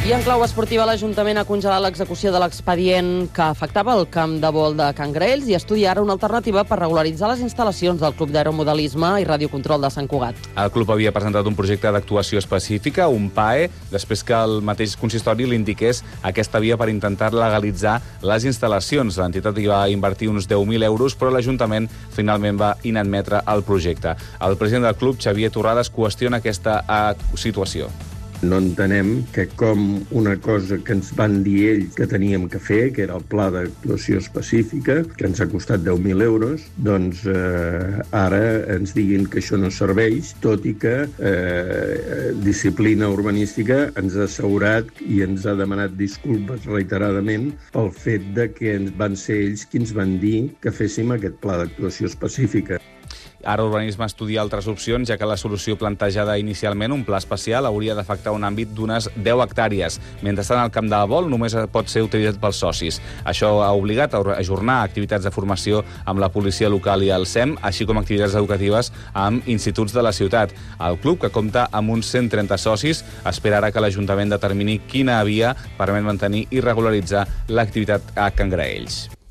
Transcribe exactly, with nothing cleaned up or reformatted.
I en clau esportiva, l'Ajuntament ha congelat l'execució de l'expedient que afectava el camp de vol de Can Graells i estudia ara una alternativa per regularitzar les instal·lacions del Club d'Aeromodelisme i Radiocontrol de Sant Cugat. El club havia presentat un projecte d'actuació específica, un P A E, després que el mateix consistori l'indiqués aquesta via per intentar legalitzar les instal·lacions. L'entitat hi va invertir uns deu mil euros, però l'Ajuntament finalment va inadmetre el projecte. El president del club, Xavier Torrades, qüestiona aquesta situació. No entenem que com una cosa que ens van dir ells que teníem que fer, que era el pla d'actuació específica, que ens ha costat deu mil euros, doncs eh, ara ens diguin que això no serveix, tot i que eh, Disciplina Urbanística ens ha assegurat i ens ha demanat disculpes reiteradament pel fet de que ens van ser ells qui ens van dir que féssim aquest pla d'actuació específica. Ara Urbanisme estudia altres opcions, ja que la solució plantejada inicialment, un pla especial, hauria d'afectar un àmbit d'unes deu hectàrees. Mentrestant, el camp de vol només pot ser utilitzat pels socis. Això ha obligat a ajornar activitats de formació amb la policia local i el S E M, així com activitats educatives amb instituts de la ciutat. El club, que compta amb uns cent trenta socis, espera ara que l'Ajuntament determini quina via permet mantenir i regularitzar l'activitat a Can Graells.